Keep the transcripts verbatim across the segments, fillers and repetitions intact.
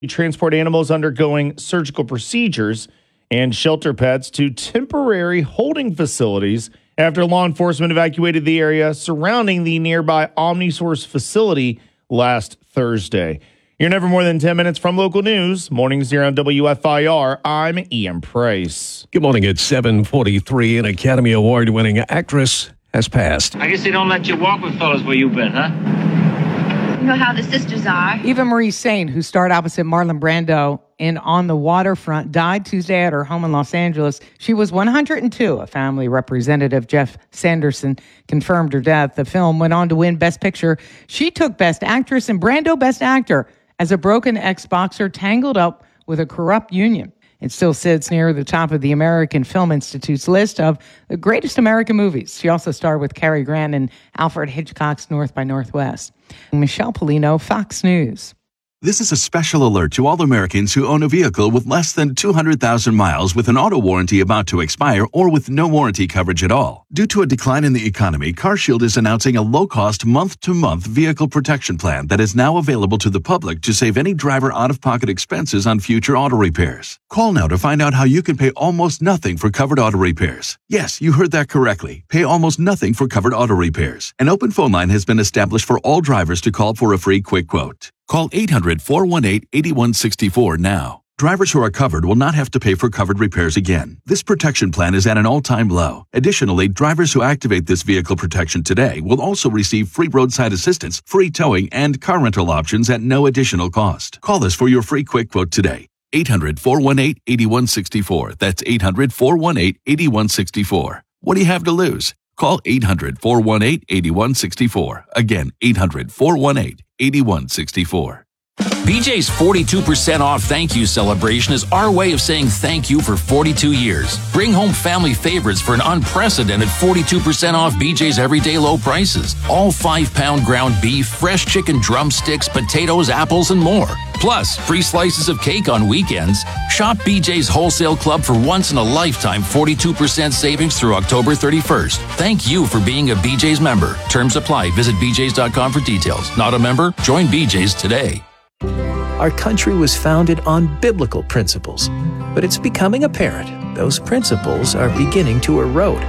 You transport animals undergoing surgical procedures and shelter pets to temporary holding facilities after law enforcement evacuated the area surrounding the nearby OmniSource facility last Thursday. You're never more than ten minutes from local news. Mornings here on W F I R. I'm Ian Price. Good morning. It's seven forty-three. An Academy Award-winning actress has passed. I guess they don't let you walk with fellas where you've been, huh? You know how the sisters are. Eva Marie Saint, who starred opposite Marlon Brando in On the Waterfront, died Tuesday at her home in Los Angeles. She was one hundred two. A family representative, Jeff Sanderson, confirmed her death. The film went on to win Best Picture. She took Best Actress and Brando Best Actor as a broken ex-boxer tangled up with a corrupt union. It still sits near the top of the American Film Institute's list of the greatest American movies. She also starred with Cary Grant in Alfred Hitchcock's North by Northwest. Michelle Polino, Fox News. This is a special alert to all Americans who own a vehicle with less than two hundred thousand miles with an auto warranty about to expire or with no warranty coverage at all. Due to a decline in the economy, CarShield is announcing a low-cost month-to-month vehicle protection plan that is now available to the public to save any driver out-of-pocket expenses on future auto repairs. Call now to find out how you can pay almost nothing for covered auto repairs. Yes, you heard that correctly. Pay almost nothing for covered auto repairs. An open phone line has been established for all drivers to call for a free quick quote. Call eight hundred, four one eight, eight one six four now. Drivers who are covered will not have to pay for covered repairs again. This protection plan is at an all-time low. Additionally, drivers who activate this vehicle protection today will also receive free roadside assistance, free towing, and car rental options at no additional cost. Call us for your free quick quote today. eight hundred, four one eight, eight one six four. That's eight hundred, four one eight, eight one six four. What do you have to lose? Call eight hundred, four one eight, eight one six four. Again, eight hundred, four one eight, eight one six four. B J's forty-two percent off thank you celebration is our way of saying thank you for forty-two years. Bring home family favorites for an unprecedented forty-two percent off B J's everyday low prices. All five-pound ground beef, fresh chicken drumsticks, potatoes, apples, and more. Plus, free slices of cake on weekends. Shop B J's Wholesale Club for once-in-a-lifetime forty-two percent savings through October thirty-first. Thank you for being a B J's member. Terms apply. Visit b j's dot com for details. Not a member? Join B J's today. Our country was founded on biblical principles, but it's becoming apparent those principles are beginning to erode.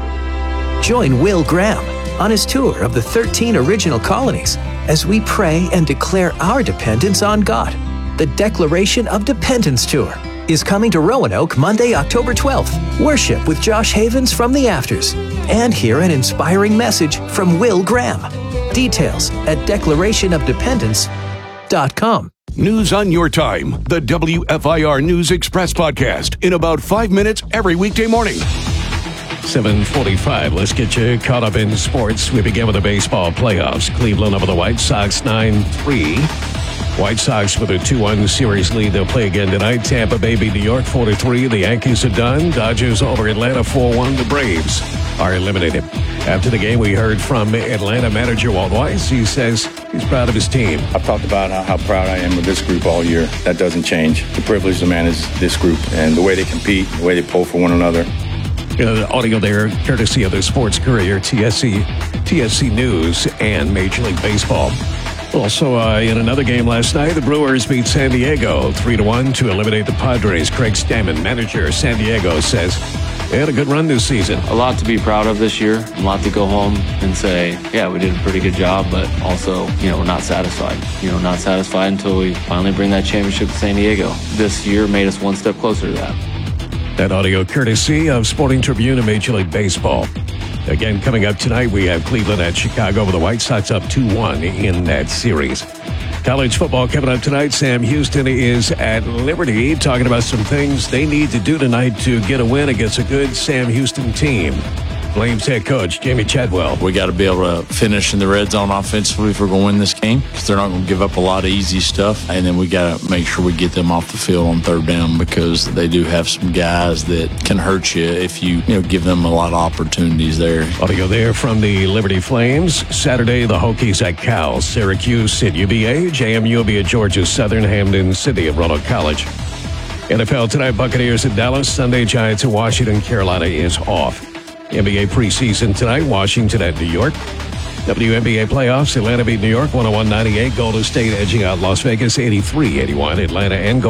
Join Will Graham on his tour of the thirteen original colonies as we pray and declare our dependence on God. The Declaration of Dependence Tour is coming to Roanoke Monday, October twelfth. Worship with Josh Havens from the Afters and hear an inspiring message from Will Graham. Details at declaration of dependence dot com. News on your time. The W F I R News Express podcast in about five minutes every weekday morning. seven forty-five. Let's get you caught up in sports. We begin with the baseball playoffs. Cleveland over the White Sox nine three. White Sox with a two one series lead. They'll play again tonight. Tampa Bay beat New York four to three. The Yankees are done. Dodgers over Atlanta four one. The Braves are eliminated. After the game, we heard from Atlanta manager Walt Weiss. He says he's proud of his team. I've talked about how proud I am of this group all year. That doesn't change. The privilege to manage this group and the way they compete, the way they pull for one another. You know, the audio there, courtesy of the Sports Courier, T S C, T S C News, and Major League Baseball. Also, uh, in another game last night, the Brewers beat San Diego three to one to eliminate the Padres. Craig Stammen, manager of San Diego, says they had a good run this season. A lot to be proud of this year. A lot to go home and say, yeah, we did a pretty good job, but also, you know, we're not satisfied. You know, not satisfied until we finally bring that championship to San Diego. This year made us one step closer to that. That audio courtesy of Sporting Tribune and Major League Baseball. Again, coming up tonight, we have Cleveland at Chicago with the White Sox up two one in that series. College football coming up tonight. Sam Houston is at Liberty talking about some things they need to do tonight to get a win against a good Sam Houston team. Flames head coach Jamie Chadwell. We got to be able to finish in the red zone offensively if we're going to win this game, because they're not going to give up a lot of easy stuff. And then we got to make sure we get them off the field on third down, because they do have some guys that can hurt you if you, you know, give them a lot of opportunities there. Audio there from the Liberty Flames. Saturday, the Hokies at Cal, Syracuse at U V A, J M U will be at Georgia Southern, Hamden City at Roanoke College. N F L tonight, Buccaneers at Dallas. Sunday, Giants at Washington. Carolina is off. N B A preseason tonight, Washington at New York. W N B A playoffs, Atlanta beat New York one oh one ninety-eight. Golden State edging out Las Vegas eighty-three eighty-one. Atlanta and Golden